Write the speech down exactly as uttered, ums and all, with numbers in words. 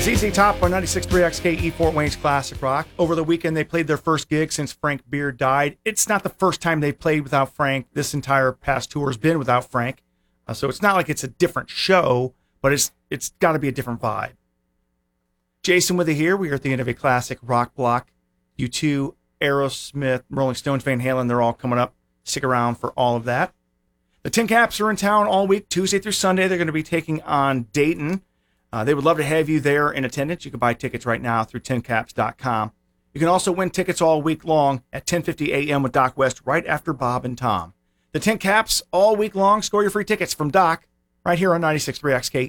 Z Z Top on ninety-six point three X K E Fort Wayne's Classic Rock. Over the weekend, they played their first gig since Frank Beard died. It's not the first time they've played without Frank. This entire past tour has been without Frank. Uh, so it's not like it's a different show, but it's it's got to be a different vibe. Jason with it here. We are at the end of a classic rock block. U two, Aerosmith, Rolling Stones, Van Halen, they're all coming up. Stick around for all of that. The Tin Caps are in town all week, Tuesday through Sunday. They're going to be taking on Dayton. Uh, they would love to have you there in attendance. You can buy tickets right now through tin caps dot com. You can also win tickets all week long at ten fifty a.m. with Doc West right after Bob and Tom. The Tin Caps all week long. Score your free tickets from Doc right here on ninety-six point three X K